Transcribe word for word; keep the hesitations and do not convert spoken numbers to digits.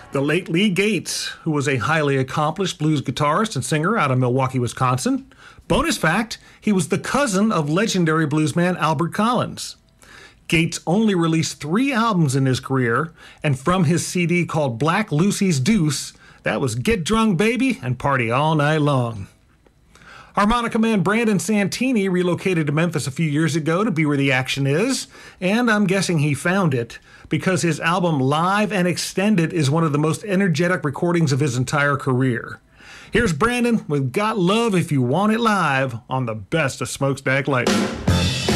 The late Lee Gates, who was a highly accomplished blues guitarist and singer out of Milwaukee, Wisconsin. Bonus fact, he was the cousin of legendary bluesman Albert Collins. Gates only released three albums in his career, and from his C D called Black Lucy's Deuce, that was Get Drunk Baby and Party All Night Long. Harmonica man Brandon Santini relocated to Memphis a few years ago to be where the action is, and I'm guessing he found it because his album Live and Extended is one of the most energetic recordings of his entire career. Here's Brandon with Got Love If You Want It Live on the best of Smokestack Lightning.